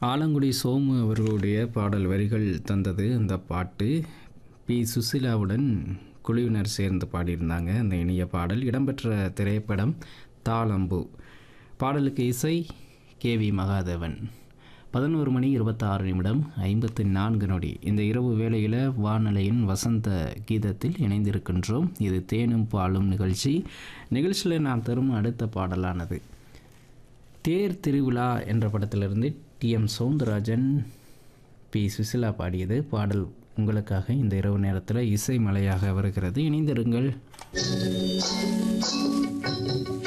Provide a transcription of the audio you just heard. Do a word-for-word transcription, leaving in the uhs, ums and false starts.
ஆலங்குடி சோமு அவர்களுடைய பாடல் வரிகள் தந்தது அந்த பாட்டு. பி சுசிலாவுடன் குழுவினர் சேர்ந்து பாடியிருந்தாங்க. அந்த இனிய பாடல் இடம்பெற்ற திரைப்படம் தாளம்பூ. பாடலுக்கு இசை கே வி மகாதேவன். பதினோரு மணி இருபத்தாறு நிமிடம் ஐம்பத்தி நான்கு நொடி. இந்த இரவு வேளையில் வானலையின் வசந்த கீதத்தில் இணைந்திருக்கின்றோம். இது தேனும் பாலும் நிகழ்ச்சி. நிகழ்ச்சியில் நான் தரும் அடுத்த பாடலானது தேர் திருவிழா என்ற படத்திலிருந்து D M Soundararajan B Susheela பாடியது. பாடல் உங்களுக்காக இந்த இரவு நேரத்தில் இசை மலையாக வருகிறது. இணைந்திருங்கள்.